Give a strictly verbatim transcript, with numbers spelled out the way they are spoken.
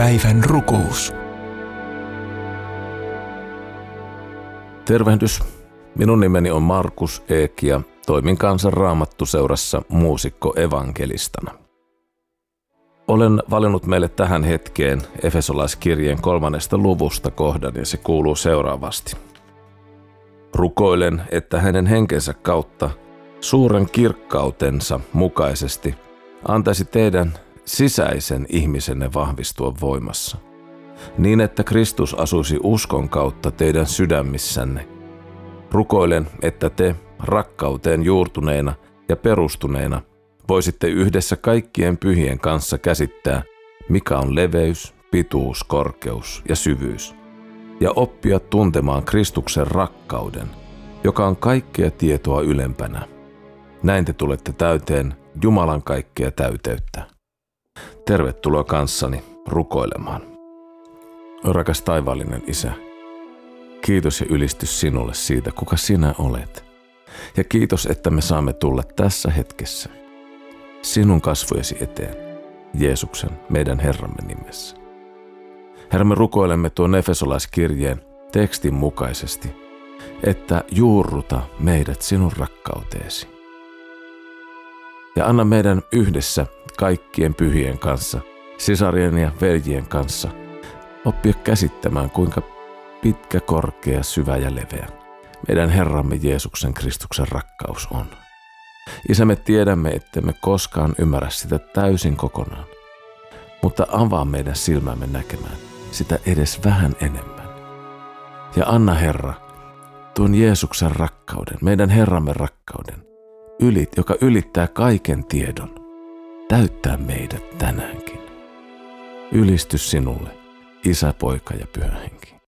Päivän rukous. Tervehdys. Minun nimeni on Markus Eek ja toimin Kansan Raamattuseurassa muusikko-evankelistana. Olen valinnut meille tähän hetkeen Efesolaiskirjeen kolmannesta luvusta kohdan ja se kuuluu seuraavasti. Rukoilen, että hänen henkensä kautta suuren kirkkautensa mukaisesti antaisi teidän sisäisen ihmisenne vahvistua voimassa, niin että Kristus asuisi uskon kautta teidän sydämissänne. Rukoilen, että te rakkauteen juurtuneina ja perustuneina voisitte yhdessä kaikkien pyhien kanssa käsittää, mikä on leveys, pituus, korkeus ja syvyys, ja oppia tuntemaan Kristuksen rakkauden, joka on kaikkea tietoa ylempänä. Näin te tulette täyteen Jumalan kaikkea täyteyttä. Tervetuloa kanssani rukoilemaan. Rakas taivaallinen Isä, kiitos ja ylistys sinulle siitä, kuka sinä olet. Ja kiitos, että me saamme tulla tässä hetkessä sinun kasvojesi eteen, Jeesuksen, meidän Herramme nimessä. Herra, me rukoilemme tuon Efesolaiskirjeen tekstin mukaisesti, että juurruta meidät sinun rakkauteesi. Ja anna meidän yhdessä kaikkien pyhien kanssa, sisarien ja veljien kanssa, oppia käsittämään, kuinka pitkä, korkea, syvä ja leveä meidän Herramme Jeesuksen Kristuksen rakkaus on. Isä, me tiedämme, että me koskaan ymmärrä sitä täysin kokonaan, mutta avaa meidän silmämme näkemään sitä edes vähän enemmän. Ja anna, Herra, tuon Jeesuksen rakkauden, meidän Herramme rakkauden, ylit, joka ylittää kaiken tiedon, täyttää meidät tänäänkin. Ylistys sinulle, Isä, Poika ja Pyhä Henki.